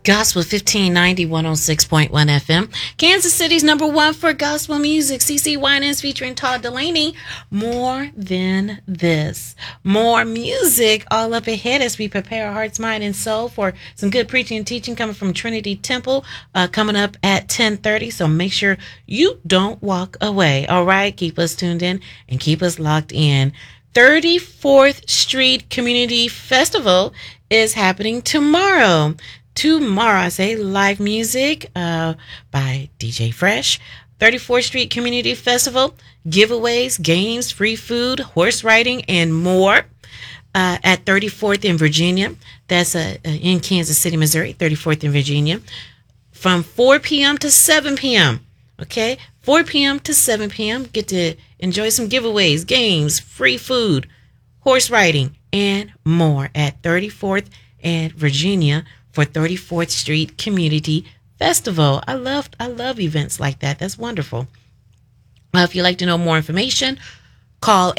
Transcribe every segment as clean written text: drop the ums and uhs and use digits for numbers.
Gospel 1590 106.1 FM. Kansas City's number one for gospel music. CeCe Winans featuring Todd Delaney. More than this. More music all up ahead as we prepare our hearts, mind, and soul for some good preaching and teaching coming from Trinity Temple coming up at 10:30. So make sure you don't walk away. All right. Keep us tuned in and keep us locked in. 34th Street Community Festival is happening tomorrow. I say live music by DJ Fresh. 34th Street Community Festival, giveaways, games, free food, horse riding, and more at 34th in Virginia. That's in Kansas City, Missouri, 34th in Virginia, from 4 p.m. to 7 p.m. Okay, 4 p.m. to 7 p.m. Get to enjoy some giveaways, games, free food, horse riding, and more at 34th and Virginia for 34th Street Community Festival. I love events like that. That's wonderful. If you'd like to know more information, call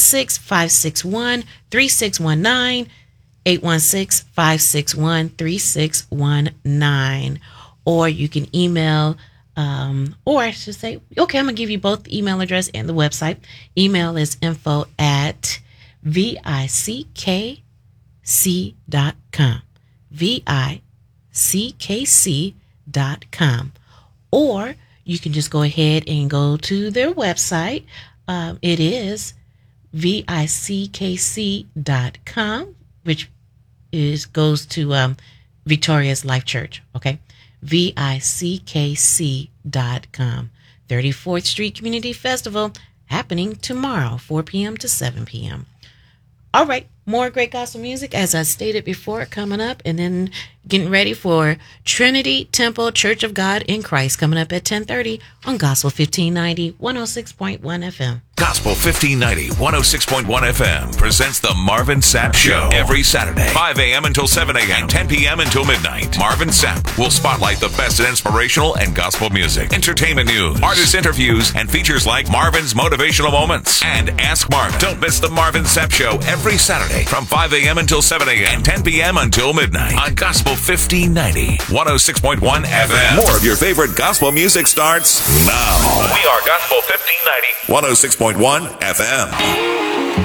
816-561-3619, 816-561-3619, or you can email, or I should say, okay, I'm going to give you both the email address and the website. Email is info@vickc.com. vickc.com, or you can just go ahead and go to their website. It is vickc.com, which goes to Victoria's Life Church. Okay, vickc.com. 34th Street Community Festival happening tomorrow, 4 p.m. to 7 p.m. All right, more great gospel music, as I stated before, coming up, and then getting ready for Trinity Temple Church of God in Christ coming up at 10:30 on Gospel 1590 106.1 FM. Gospel 1590 106.1 FM presents the Marvin Sapp Show every Saturday, 5 a.m. until 7 a.m., 10 p.m. until midnight. Marvin Sapp will spotlight the best in inspirational and gospel music, entertainment news, artist interviews, and features like Marvin's Motivational Moments and Ask Marvin. Don't miss the Marvin Sapp Show every Saturday from 5 a.m. until 7 a.m. and 10 p.m. until midnight on Gospel 1590 106.1 FM. More of your favorite gospel music starts now. We are Gospel 1590 106.1 FM.